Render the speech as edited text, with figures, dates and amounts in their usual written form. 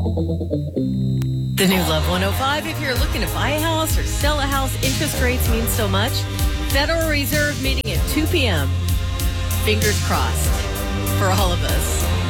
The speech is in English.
The new Love 105, if you're looking to buy a house or sell a house, interest rates mean so much. Federal Reserve meeting at 2 p.m. Fingers crossed for all of us.